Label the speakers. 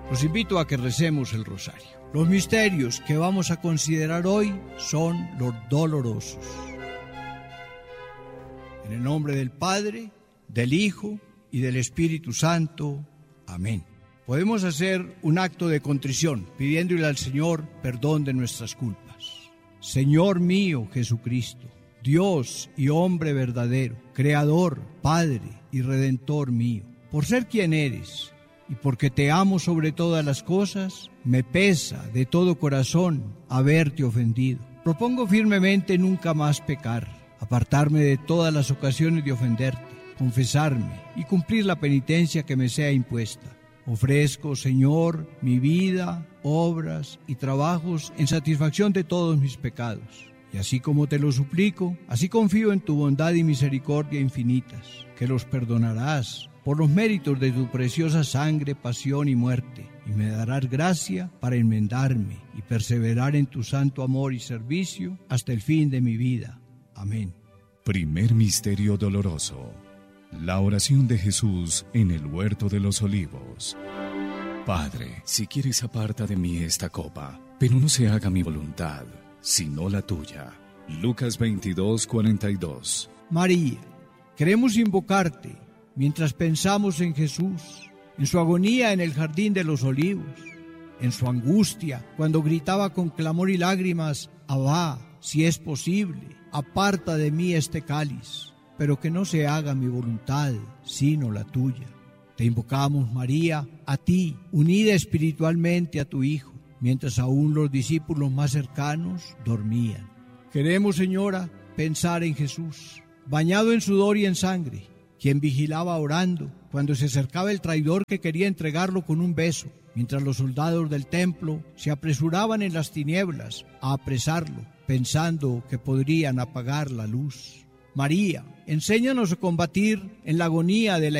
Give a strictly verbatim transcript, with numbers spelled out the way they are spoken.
Speaker 1: Los invito a que recemos el rosario. Los misterios que vamos a considerar hoy son los dolorosos. En el nombre del Padre, del Hijo y del Espíritu Santo. Amén. Podemos hacer un acto de contrición pidiéndole al Señor perdón de nuestras culpas. Señor mío Jesucristo, Dios y hombre verdadero, Creador, Padre y Redentor mío, por ser quien eres y porque te amo sobre todas las cosas, me pesa de todo corazón haberte ofendido. Propongo firmemente nunca más pecar, apartarme de todas las ocasiones de ofenderte, confesarme y cumplir la penitencia que me sea impuesta. Ofrezco, Señor, mi vida, obras y trabajos en satisfacción de todos mis pecados. Y así como te lo suplico, así confío en tu bondad y misericordia infinitas, que los perdonarás por los méritos de tu preciosa sangre, pasión y muerte, y me darás gracia para enmendarme y perseverar en tu santo amor y servicio hasta el fin de mi vida. Amén.
Speaker 2: Primer misterio doloroso. La oración de Jesús en el huerto de los olivos. Padre, si quieres aparta de mí esta copa, pero no se haga mi voluntad, sino la tuya. Lucas veintidós, cuarenta y dos.
Speaker 1: María, queremos invocarte mientras pensamos en Jesús, en su agonía en el jardín de los olivos, en su angustia cuando gritaba con clamor y lágrimas: Abba, si es posible, aparta de mí este cáliz, pero que no se haga mi voluntad, sino la tuya. Te invocamos, María, a ti, unida espiritualmente a tu Hijo, mientras aún los discípulos más cercanos dormían. Queremos, Señora, pensar en Jesús, bañado en sudor y en sangre, quien vigilaba orando cuando se acercaba el traidor que quería entregarlo con un beso, mientras los soldados del templo se apresuraban en las tinieblas a apresarlo, pensando que podrían apagar la luz. María, enséñanos a combatir en la agonía de la